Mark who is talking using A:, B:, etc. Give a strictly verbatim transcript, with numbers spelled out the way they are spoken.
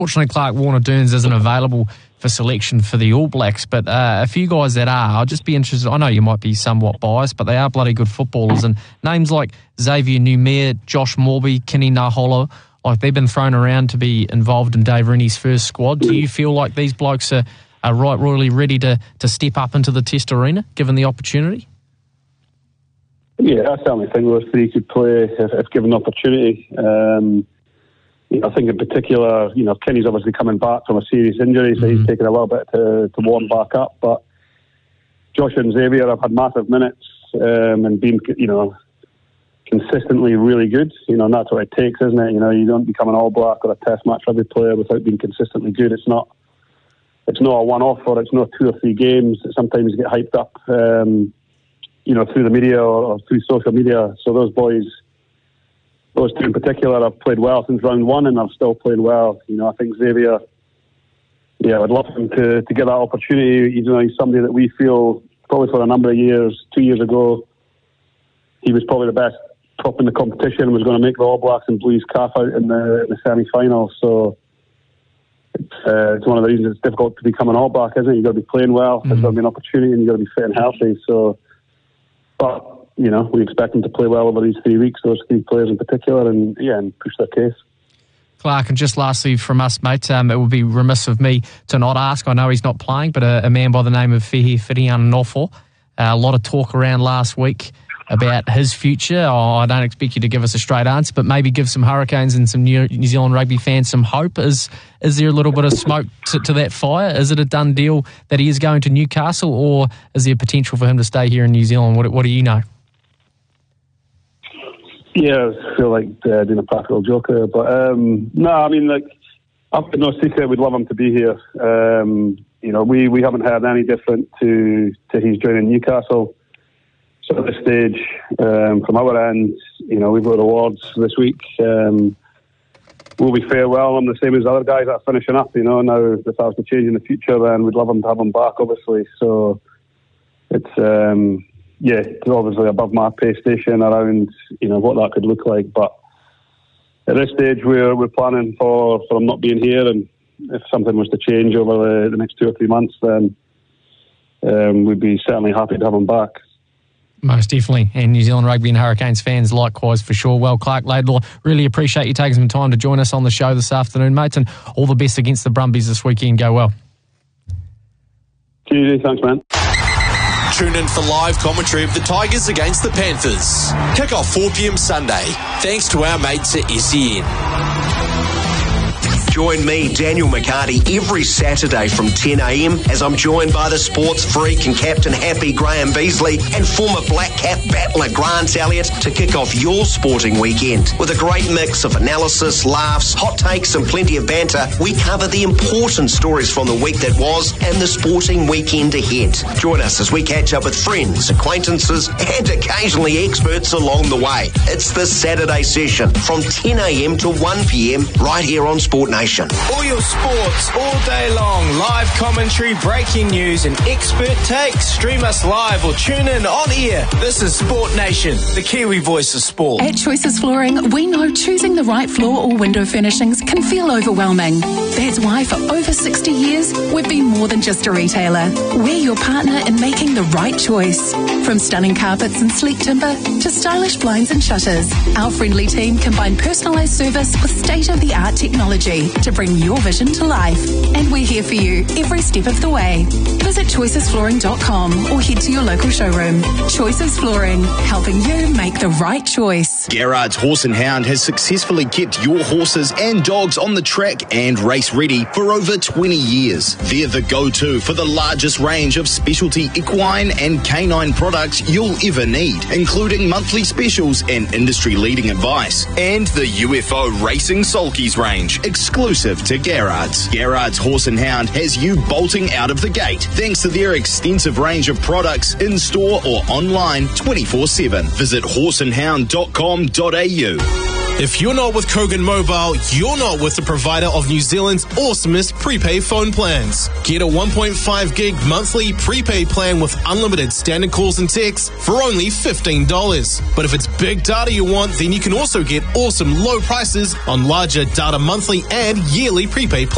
A: Fortunately, Clark Warner-Dearns isn't available for selection for the All Blacks, but uh, a few guys that are, I'll just be interested. I know you might be somewhat biased, but they are bloody good footballers, and names like Xavier Numere, Josh Morby, Kenny Nahola, like they've been thrown around to be involved in Dave Rennie's first squad. Do you feel like these blokes are, are right royally ready to, to step up into the Test arena, given the opportunity?
B: Yeah, I certainly think those three could play if, if given the opportunity. Um, you know, I think in particular, you know, Kenny's obviously coming back from a serious injury, so mm-hmm. he's taken a little bit to, to warm back up. But Josh and Xavier have had massive minutes um, and been, you know, consistently really good. You know, and that's what it takes, isn't it? You know, you don't become an All Black or a Test match rugby player without being consistently good. It's not, it's not a one-off, or it's not two or three games that sometimes get hyped up. Um, you know, through the media or, or through social media. So those boys, those two in particular, have played well since round one and are still playing well. You know, I think Xavier, yeah, I'd love him to, to get that opportunity. You know, he's somebody that we feel, probably for a number of years, two years ago, he was probably the best prop in the competition, was going to make the All Blacks and blew his calf out in the, in the semi-final. So it's, uh, it's one of the reasons it's difficult to become an All Black, isn't it? You've got to be playing well, mm-hmm. there's got to be an opportunity, and you've got to be fit and healthy. So, but, you know, we expect them to play well over these three weeks, those three players in particular, and, yeah, and push their case.
A: Clark, and just lastly from us, mate, um, it would be remiss of me to not ask. I know he's not playing, but a, a man by the name of Fehi Whitiana-Nofo. Uh, a lot of talk around last week about his future. Oh, I don't expect you to give us a straight answer, but maybe give some Hurricanes and some New, New Zealand rugby fans some hope. Is is there a little bit of smoke to, to that fire? Is it a done deal that he is going to Newcastle, or is there potential for him to stay here in New Zealand? What, what do you know?
B: Yeah, I feel like uh, doing a practical joker, but um, no, I mean, like, I've got no secret we'd love him to be here. Um, you know, we, we haven't heard any different to, to his joining Newcastle. So at this stage, um, from our end, you know, we've got awards this week. Um, we'll be farewell. I'm the same as the other guys that are finishing up, you know. Now, if that was to change in the future, then we'd love them to have him back, obviously. So it's, um, yeah, it's obviously above my pay station around, you know, what that could look like. But at this stage, we're we're planning for, for him not being here. And if something was to change over the, the next two or three months, then um, we'd be certainly happy to have him back.
A: Most definitely. And New Zealand Rugby and Hurricanes fans likewise for sure. Well, Clark Laidlaw, really appreciate you taking some time to join us on the show this afternoon, mates, and all the best against the Brumbies this weekend. Go well.
B: Cheers, thanks, man.
C: Tune in for live commentary of the Tigers against the Panthers. Kick off four p.m. Sunday, thanks to our mates at S E N. Join me, Daniel McCarty, every Saturday from ten a.m. as I'm joined by the sports freak and captain happy Graham Beasley and former Black Cap battler Grant Elliott to kick off your sporting weekend. With a great mix of analysis, laughs, hot takes and plenty of banter, we cover the important stories from the week that was and the sporting weekend ahead. Join us as we catch up with friends, acquaintances and occasionally experts along the way. It's the Saturday session from ten a.m. to one p.m. right here on Sport Nation.
D: All your sports, all day long, live commentary, breaking news and expert takes. Stream us live or tune in on air. This is Sport Nation, the Kiwi voice of sport.
E: At Choices Flooring, we know choosing the right floor or window furnishings can feel overwhelming. That's why for over sixty years, we've been more than just a retailer. We're your partner in making the right choice. From stunning carpets and sleek timber to stylish blinds and shutters, our friendly team combine personalised service with state-of-the-art technology to bring your vision to life. And we're here for you every step of the way. Visit choices flooring dot com or head to your local showroom. Choices Flooring, helping you make the right choice.
F: Garrard's Horse and Hound has successfully kept your horses and dogs on the track and race ready for over twenty years. They're the go-to for the largest range of specialty equine and canine products you'll ever need, including monthly specials and industry-leading advice. And the U F O Racing Sulkies range, exclusive to Garrard's. Garrard's Horse and Hound has you bolting out of the gate thanks to their extensive range of products in-store or online twenty-four seven. Visit horse and hound dot com dot a u.
G: If you're not with Kogan Mobile, you're not with the provider of New Zealand's awesomest prepaid phone plans. Get a one point five gig monthly prepaid plan with unlimited standard calls and texts for only fifteen dollars. But if it's big data you want, then you can also get awesome low prices on larger data monthly and yearly prepaid plans.